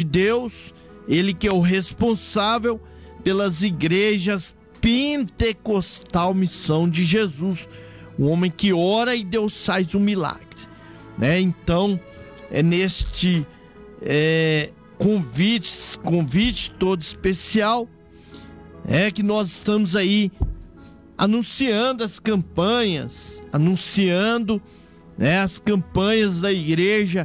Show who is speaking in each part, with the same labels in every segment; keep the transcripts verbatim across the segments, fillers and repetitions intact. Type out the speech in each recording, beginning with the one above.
Speaker 1: Deus, ele que é o responsável pelas igrejas Pentecostal Missão de Jesus, um homem que ora e Deus faz um milagre, né? Então, é neste é, convite, convite todo especial, é que nós estamos aí anunciando as campanhas, anunciando, né, as campanhas da igreja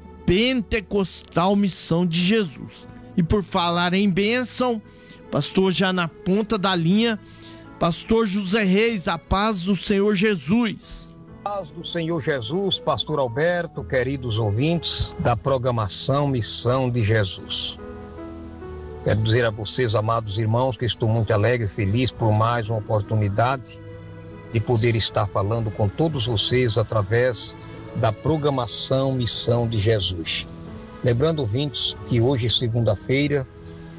Speaker 1: Pentecostal Missão de Jesus. E por falar em bênção, pastor, já na ponta da linha, pastor José Reis, a paz do Senhor Jesus.
Speaker 2: Paz do Senhor Jesus, pastor Alberto, queridos ouvintes da programação Missão de Jesus. Quero dizer a vocês, amados irmãos, que estou muito alegre e feliz por mais uma oportunidade de poder estar falando com todos vocês através da programação Missão de Jesus. Lembrando, ouvintes, que hoje, segunda-feira,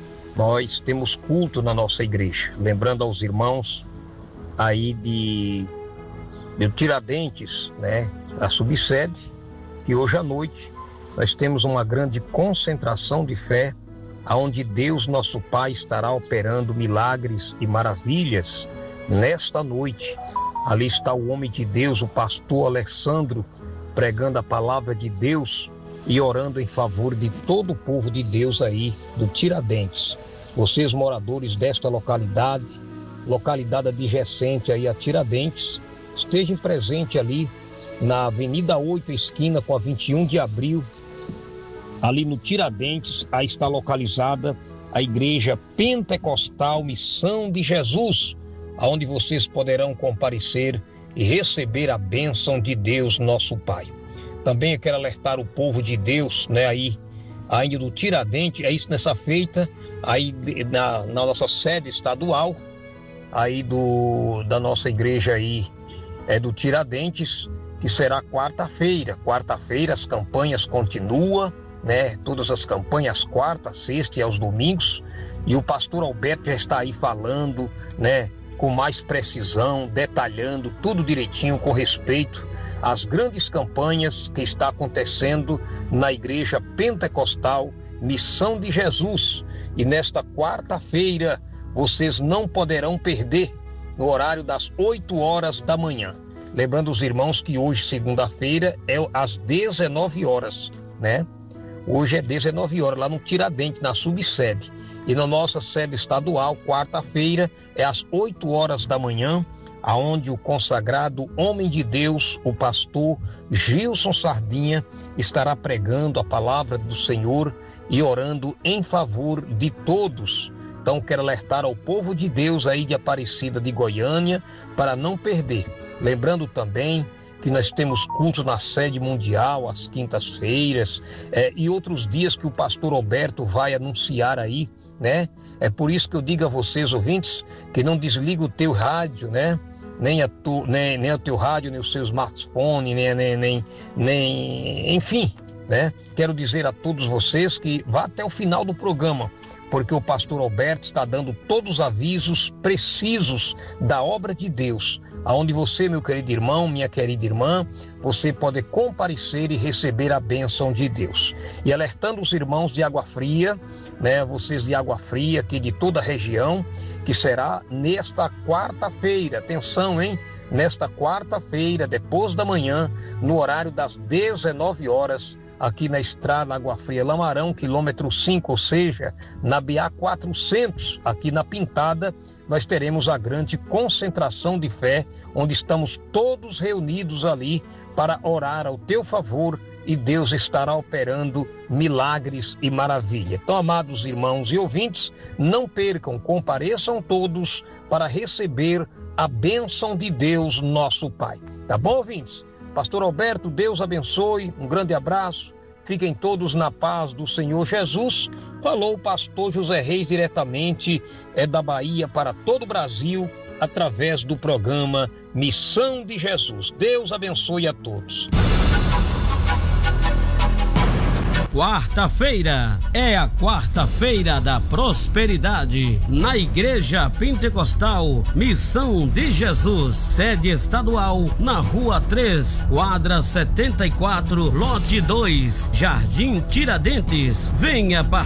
Speaker 2: nós temos culto na nossa igreja. Lembrando aos irmãos aí de, de Tiradentes, né, a subsede, que hoje à noite nós temos uma grande concentração de fé, onde Deus, nosso Pai, estará operando milagres e maravilhas nesta noite. Ali está o homem de Deus, o pastor Alessandro, pregando a palavra de Deus e orando em favor de todo o povo de Deus aí do Tiradentes. Vocês, moradores desta localidade, localidade adjacente aí a Tiradentes, estejam presentes ali na Avenida oito, esquina com a vinte e um de abril, ali no Tiradentes. Aí está localizada a Igreja Pentecostal Missão de Jesus, onde vocês poderão comparecer e receber a bênção de Deus, nosso Pai. Também eu quero alertar o povo de Deus, né, aí, ainda do Tiradentes, é isso nessa feita, aí na, na nossa sede estadual, aí do, da nossa igreja aí, é do Tiradentes, que será quarta-feira. Quarta-feira as campanhas continuam, né, todas as campanhas, quarta, sexta e aos domingos, e o pastor Alberto já está aí falando, né, com mais precisão, detalhando tudo direitinho com respeito às grandes campanhas que está acontecendo na Igreja Pentecostal Missão de Jesus. E nesta quarta-feira vocês não poderão perder, no horário das oito horas da manhã. Lembrando os irmãos que hoje, segunda-feira, é às dezenove horas, né? Hoje é dezenove horas, lá no Tiradentes, na subsede. E na nossa sede estadual, quarta-feira, é às oito horas da manhã, aonde o consagrado homem de Deus, o pastor Gilson Sardinha, estará pregando a palavra do Senhor e orando em favor de todos. Então, quero alertar ao povo de Deus aí de Aparecida de Goiânia para não perder. Lembrando também que nós temos cultos na sede mundial, às quintas-feiras, é, e outros dias que o pastor Alberto vai anunciar aí, né? É por isso que eu digo a vocês, ouvintes, que não desliga o teu rádio, né? Nem, a tu, nem, nem o teu rádio, nem o seu smartphone, nem, nem, nem, nem... Enfim, né? Quero dizer a todos vocês que vá até o final do programa, porque o pastor Alberto está dando todos os avisos precisos da obra de Deus, aonde você, meu querido irmão, minha querida irmã, você pode comparecer e receber a bênção de Deus. E alertando os irmãos de Água Fria, né, vocês de Água Fria, aqui de toda a região, que será nesta quarta-feira, atenção, hein? Nesta quarta-feira, depois da manhã, no horário das dezenove horas, aqui na estrada Água Fria Lamarão, quilômetro cinco, ou seja, na B A quatrocentos, aqui na Pintada, nós teremos a grande concentração de fé, onde estamos todos reunidos ali para orar ao teu favor, e Deus estará operando milagres e maravilha. Então, amados irmãos e ouvintes, não percam, compareçam todos para receber a bênção de Deus, nosso Pai. Tá bom, ouvintes? Pastor Alberto, Deus abençoe, um grande abraço, fiquem todos na paz do Senhor Jesus. Falou o pastor José Reis, diretamente é da Bahia para todo o Brasil, através do programa Missão de Jesus. Deus abençoe a todos.
Speaker 3: Quarta-feira é a quarta-feira da prosperidade na Igreja Pentecostal Missão de Jesus, sede estadual na Rua três, quadra setenta e quatro, lote dois, Jardim Tiradentes. Venha para